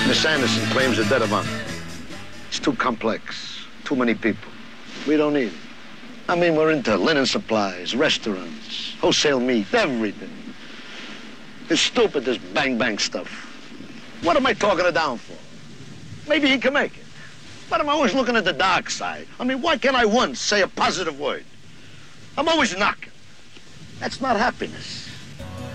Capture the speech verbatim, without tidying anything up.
Miss Anderson claims a debt of honor. It's too complex. Too many people. We don't need it. I mean, we're into linen supplies, restaurants, wholesale meat, everything. It's stupid, this bang-bang stuff. What am I talking her down for? Maybe he can make it. But I'm always looking at the dark side. I mean, why can't I once say a positive word? I'm always knocking. That's not happiness.